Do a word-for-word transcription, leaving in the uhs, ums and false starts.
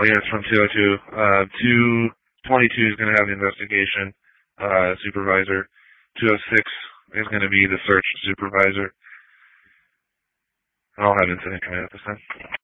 Oh yeah, it's from two oh two. Uh, two twenty-two is going to have the investigation uh, supervisor. two oh six is going to be the search supervisor. I'll have incident coming up this time.